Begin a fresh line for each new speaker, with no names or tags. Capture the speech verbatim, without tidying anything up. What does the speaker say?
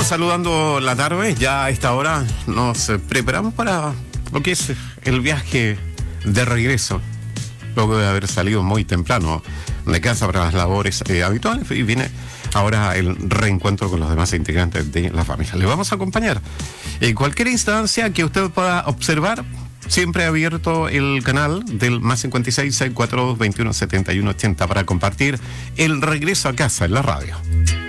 Estamos saludando la tarde, ya a esta hora nos preparamos para lo que es el viaje de regreso, luego de haber salido muy temprano de casa para las labores eh, habituales, y viene ahora el reencuentro con los demás integrantes de la familia. Le vamos a acompañar en cualquier instancia que usted pueda observar. Siempre abierto el canal del más cincuenta y seis, seiscientos cuarenta y dos, veintiuno setenta y uno ochenta para compartir el regreso a casa en la radio.